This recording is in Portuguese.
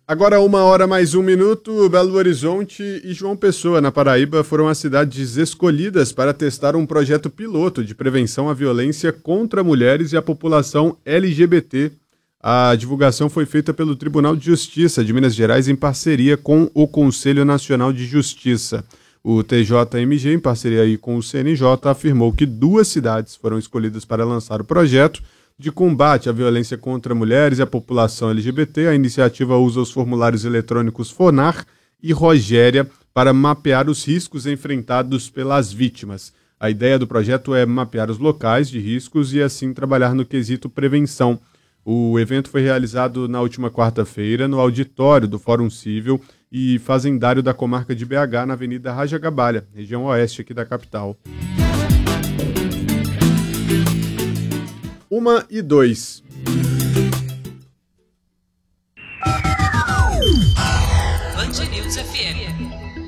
Agora 1h mais 1 minuto, Belo Horizonte e João Pessoa, na Paraíba, foram as cidades escolhidas para testar um projeto piloto de prevenção à violência contra mulheres e a população LGBT. A divulgação foi feita pelo Tribunal de Justiça de Minas Gerais em parceria com o Conselho Nacional de Justiça. O TJMG, em parceria aí com o CNJ, afirmou que 2 cidades foram escolhidas para lançar o projeto de combate à violência contra mulheres e a população LGBT. A iniciativa usa os formulários eletrônicos FONAR e Rogéria para mapear os riscos enfrentados pelas vítimas. A ideia do projeto é mapear os locais de riscos e assim trabalhar no quesito prevenção. O evento foi realizado na última quarta-feira no auditório do Fórum Civil e Fazendário da Comarca de BH, na Avenida Rajagabalha, região oeste aqui da capital. 1h02. Band News FM.